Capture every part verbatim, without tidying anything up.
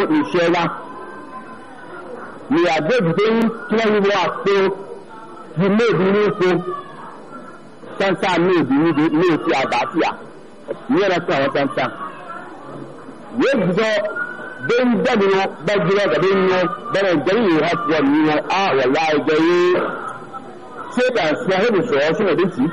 ìṣẹ́ wa ni àgbẹ̀dùn tí wọ́n ń wọ àpò di méèdì ní ipò sáńsá méèdì ní ètò àbáfíà ní ẹ̀rọ tí àwọn sáńsá yóò gbọ́ bẹ́ẹ̀ ń jáde wọn bá jẹ́ ọ̀gá wọn bẹ́ẹ̀ ń jẹ́rìí ìhà tí wọ́n ní wọn á wọ̀ láì jẹ́ yé ṣé kà ń sọ ẹ́ lè sọ̀rọ̀ sínú ẹ̀dẹ́ tì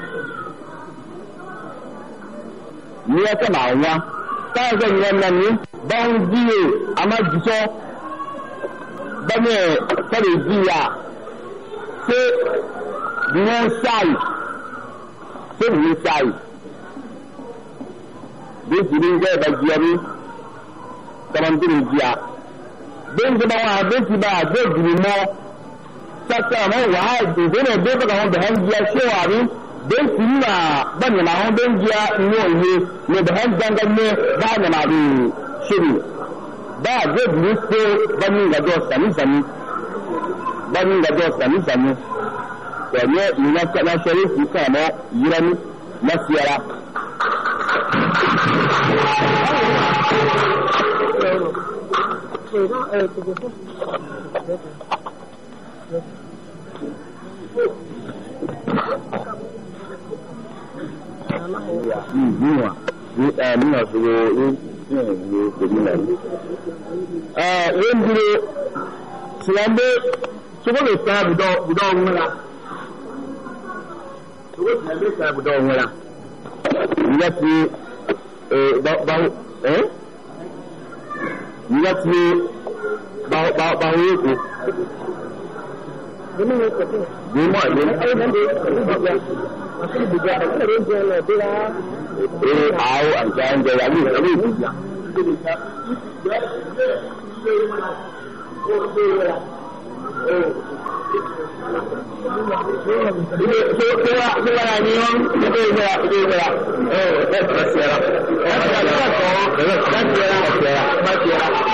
ní ẹ̀kọ́ náà wá táwọn ìyẹn náà ní bá ń jíye amájútọ́ bẹ́ẹ̀ sọ̀rọ̀ ìjìyà ṣé wọ́n ń sáì ṣé wọ́n ń sáì bí ti ní ìjẹ́ ìbá jíya ní tọ́mọdé jíya bí ń ti bá wọn àbí ti bá àgbẹ̀ ìdìbò mọ́ sọ́kà mọ́ wàá ìdìbò náà bí bá wọn bẹ̀rẹ̀ ń jíya ṣé wà rí bí ti ní mà bá nyàmà wọn bí ń jíya ní òye ní bẹ̀rẹ̀ ń dangan ní bá nyàmà rí ṣèlú bá àgbẹ̀ ìdìbò ṣe bá ní ìgbàjọ́ sàmìsàmì bá ní ìgbàjọ́ sàmìsàmì pẹ̀lú ìrìnàṣẹ́ aláṣẹ́rí sí kàmọ́ yírání lásìára. Ìgbìmọ̀ ní ẹ̀mí ọ̀sọ̀rọ̀ ìlú ìgbìmọ̀ yìí. Ẹ̀ ń dúró ṣùgbọ́n sọ́kọ́ lè ta bùdọ̀ ọ̀hún la. Sọ́kọ́ lè ta bùdọ̀ ọ̀hún la. Ìyá ti báwo ẹ́ ìyá ti báwo yóò kó. Gbèmọ̀ àyè. Ee àwọn àǹtí àǹjẹ yà ní ìsọ̀rọ̀ ìdíjà. Ilé tó tó wá tó wá ní wọn tó tó ìgbéra tó ìgbéra ẹ ẹ ẹ ti ra ẹ ti ra ẹ ti ra ẹ ti ra ẹ ti ra.